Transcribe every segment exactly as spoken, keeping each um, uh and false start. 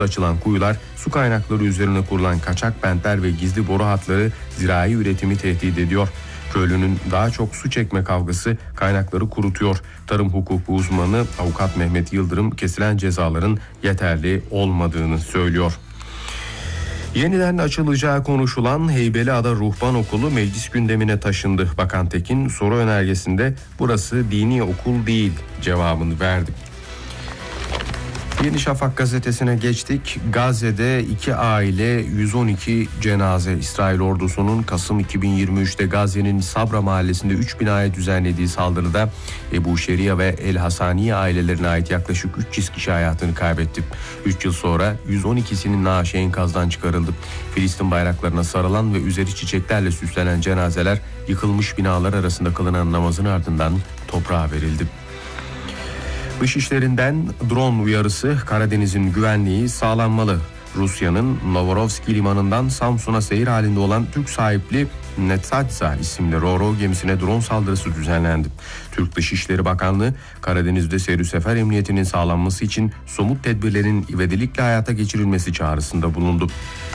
açılan kuyular, su kaynakları üzerine kurulan kaçak bentler ve gizli boru hatları zirai üretimi tehdit ediyor. Köylünün daha çok su çekme kavgası kaynakları kurutuyor. Tarım hukuku uzmanı avukat Mehmet Yıldırım kesilen cezaların yeterli olmadığını söylüyor. Yeniden açılacağı konuşulan Heybeliada Ruhban Okulu meclis gündemine taşındı. Bakan Tekin soru önergesinde burası dini okul değil cevabını verdi. Yeni Şafak gazetesine geçtik. Gazze'de iki aile, yüz on iki cenaze. İsrail ordusunun Kasım iki bin yirmi üçte Gazze'nin Sabra mahallesinde üç binaya düzenlediği saldırıda Ebu Şeria ve El Hasaniye ailelerine ait yaklaşık üç yüz kişi hayatını kaybetti. üç yıl sonra yüz on ikisinin naaşı enkazdan çıkarıldı. Filistin bayraklarına sarılan ve üzeri çiçeklerle süslenen cenazeler yıkılmış binalar arasında kılınan namazın ardından toprağa verildi. Dışişlerinden drone uyarısı, Karadeniz'in güvenliği sağlanmalı. Rusya'nın Novorossiysk limanından Samsun'a seyir halinde olan Türk sahipli Netsadza isimli Ro-Ro gemisine drone saldırısı düzenlendi. Türk Dışişleri Bakanlığı, Karadeniz'de seyir sefer emniyetinin sağlanması için somut tedbirlerin ivedilikle hayata geçirilmesi çağrısında bulundu.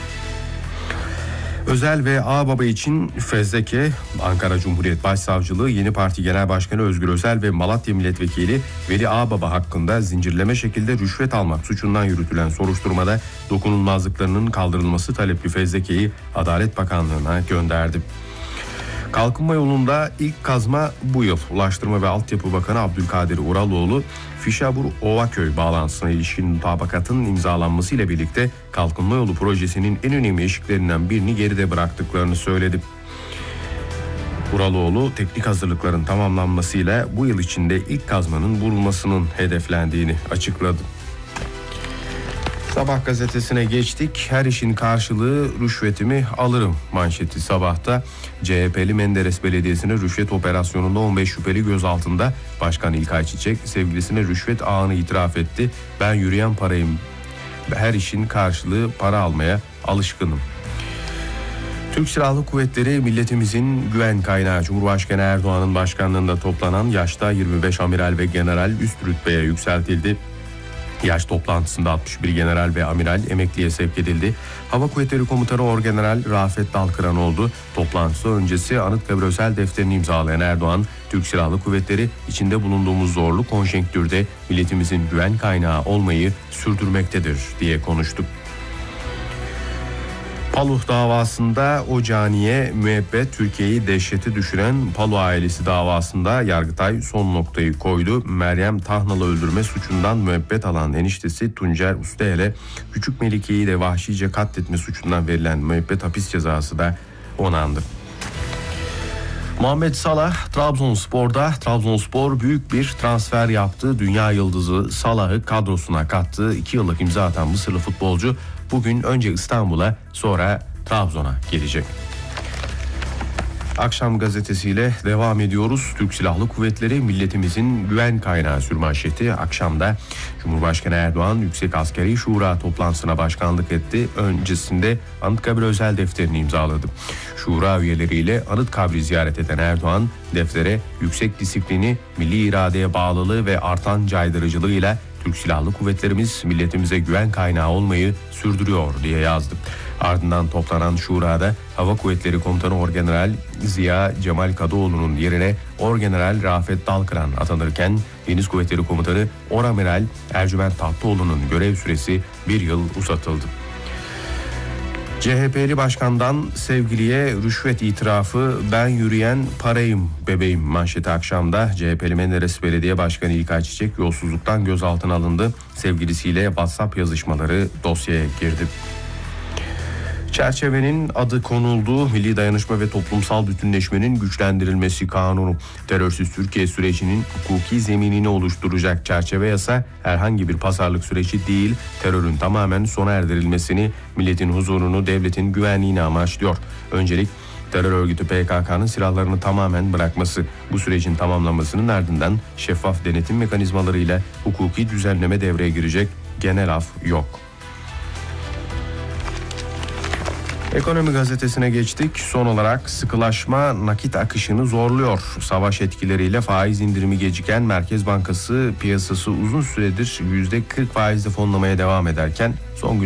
Özel ve Ağbaba için fezleke. Ankara Cumhuriyet Başsavcılığı Yeni Parti Genel Başkanı Özgür Özel ve Malatya Milletvekili Veli Ağbaba hakkında zincirleme şekilde rüşvet almak suçundan yürütülen soruşturmada dokunulmazlıklarının kaldırılması talepli fezlekeyi Adalet Bakanlığı'na gönderdi. Kalkınma yolunda ilk kazma bu yıl. Ulaştırma ve Altyapı Bakanı Abdülkadir Uraloğlu, Fişabur-Ovaköy bağlantısına ilişkin mutabakatın imzalanmasıyla birlikte kalkınma yolu projesinin en önemli eşiklerinden birini geride bıraktıklarını söyledi. Uraloğlu, teknik hazırlıkların tamamlanmasıyla bu yıl içinde ilk kazmanın vurulmasının hedeflendiğini açıkladı. Sabah gazetesine geçtik. Her işin karşılığı rüşvetimi alırım manşeti Sabah'ta. C H P'li Menderes Belediyesi'ne rüşvet operasyonunda on beş şüpheli gözaltında. Başkan İlkay Çiçek sevgilisine rüşvet ağını itiraf etti. Ben yürüyen parayım. Her işin karşılığı para almaya alışkınım. Türk Silahlı Kuvvetleri milletimizin güven kaynağı. Cumhurbaşkanı Erdoğan'ın başkanlığında toplanan yaşta yirmi beş amiral ve general üst rütbeye yükseltildi. Yaş toplantısında altmış bir general ve amiral emekliye sevk edildi. Hava Kuvvetleri Komutanı Orgeneral Rafet Dalkıran oldu. Toplantısı öncesi Anıtkabir özel defterini imzalayan Erdoğan, Türk Silahlı Kuvvetleri içinde bulunduğumuz zorlu konjonktürde milletimizin güven kaynağı olmayı sürdürmektedir diye konuştu. Paluh davasında o caniye müebbet, Türkiye'yi dehşete düşüren Paluh ailesi davasında Yargıtay son noktayı koydu. Meryem Tahnalı öldürme suçundan müebbet alan eniştesi Tuncer Ustayel'e küçük Melike'yi de vahşice katletme suçundan verilen müebbet hapis cezası da onandı. Muhammed Salah Trabzonspor'da. Trabzonspor büyük bir transfer yaptı. Dünya yıldızı Salah'ı kadrosuna kattı. iki yıllık imza atan Mısırlı futbolcu bugün önce İstanbul'a sonra Trabzon'a gelecek. Akşam gazetesiyle devam ediyoruz. Türk Silahlı Kuvvetleri milletimizin güven kaynağı sürmanşeti. Akşamda Cumhurbaşkanı Erdoğan Yüksek Askeri Şura toplantısına başkanlık etti. Öncesinde Anıtkabir özel defterini imzaladı. Şura üyeleriyle Anıtkabir'i ziyaret eden Erdoğan, deftere yüksek disiplini, milli iradeye bağlılığı ve artan caydırıcılığıyla Türk Silahlı Kuvvetlerimiz milletimize güven kaynağı olmayı sürdürüyor diye yazdı. Ardından toplanan şurada Hava Kuvvetleri Komutanı Orgeneral Ziya Cemal Kadıoğlu'nun yerine Orgeneral Rafet Dalkıran atanırken Deniz Kuvvetleri Komutanı Oramiral Ercüment Tatlıoğlu'nun görev süresi bir yıl uzatıldı. C H P'li başkandan sevgiliye rüşvet itirafı, ben yürüyen parayım bebeğim manşeti akşamda. C H P'li Menderes Belediye Başkanı İlkay Çiçek yolsuzluktan gözaltına alındı. Sevgilisiyle WhatsApp yazışmaları dosyaya girdi. Çerçevenin adı konulduğu Milli Dayanışma ve Toplumsal Bütünleşmenin Güçlendirilmesi Kanunu, terörsüz Türkiye sürecinin hukuki zeminini oluşturacak çerçeve yasa herhangi bir pazarlık süreci değil, terörün tamamen sona erdirilmesini, milletin huzurunu, devletin güvenliğini amaçlıyor. Öncelik terör örgütü P K K'nın silahlarını tamamen bırakması, bu sürecin tamamlanmasının ardından şeffaf denetim mekanizmalarıyla hukuki düzenleme devreye girecek, genel af yok. Ekonomi gazetesine geçtik. Son olarak sıkılaşma nakit akışını zorluyor. Savaş etkileriyle faiz indirimi geciken Merkez Bankası piyasası uzun süredir yüzde kırk faizle fonlamaya devam ederken son gün